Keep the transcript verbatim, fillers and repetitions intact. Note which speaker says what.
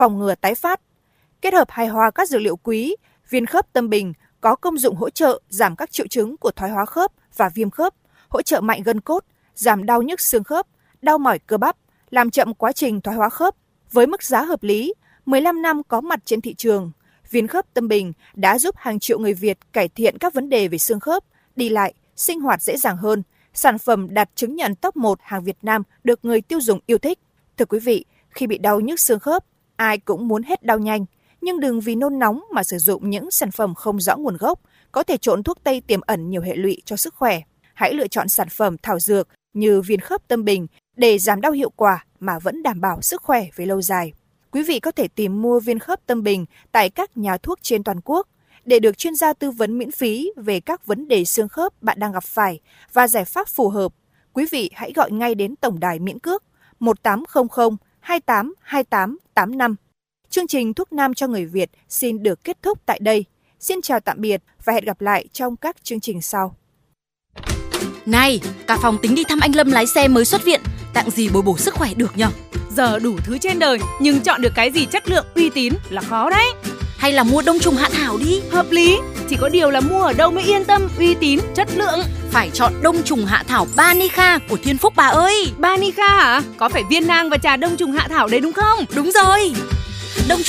Speaker 1: phòng ngừa tái phát. Kết hợp hài hòa các dược liệu quý, viên khớp Tâm Bình có công dụng hỗ trợ giảm các triệu chứng của thoái hóa khớp và viêm khớp, hỗ trợ mạnh gân cốt, giảm đau nhức xương khớp, đau mỏi cơ bắp, làm chậm quá trình thoái hóa khớp. Với mức giá hợp lý, mười lăm năm có mặt trên thị trường, viên khớp Tâm Bình đã giúp hàng triệu người Việt cải thiện các vấn đề về xương khớp, đi lại, sinh hoạt dễ dàng hơn. Sản phẩm đạt chứng nhận top một hàng Việt Nam được người tiêu dùng yêu thích. Thưa quý vị, khi bị đau nhức xương khớp, ai cũng muốn hết đau nhanh, nhưng đừng vì nôn nóng mà sử dụng những sản phẩm không rõ nguồn gốc, có thể trộn thuốc tây tiềm ẩn nhiều hệ lụy cho sức khỏe. Hãy lựa chọn sản phẩm thảo dược như viên khớp Tâm Bình để giảm đau hiệu quả mà vẫn đảm bảo sức khỏe về lâu dài. Quý vị có thể tìm mua viên khớp Tâm Bình tại các nhà thuốc trên toàn quốc để được chuyên gia tư vấn miễn phí về các vấn đề xương khớp bạn đang gặp phải và giải pháp phù hợp. Quý vị hãy gọi ngay đến tổng đài miễn cước một tám không không hai tám hai tám tám năm. Chương trình Thuốc Nam cho người Việt xin được kết thúc tại đây. Xin chào tạm biệt và hẹn gặp lại trong các chương trình sau.
Speaker 2: Này, cả phòng tính đi thăm anh Lâm lái xe mới xuất viện, tặng gì bồi bổ sức khỏe được nhở?
Speaker 3: Giờ đủ thứ trên đời, nhưng chọn được cái gì chất lượng, uy tín là khó đấy.
Speaker 2: Hay là mua đông trùng hạ thảo đi.
Speaker 3: Hợp lý, chỉ có điều là mua ở đâu mới yên tâm, uy tín, chất lượng.
Speaker 2: Phải chọn đông trùng hạ thảo Banica của Thiên Phúc bà ơi.
Speaker 3: Banica hả? Có phải viên nang và trà đông trùng hạ thảo đấy đúng không?
Speaker 2: Đúng rồi. Đông trùng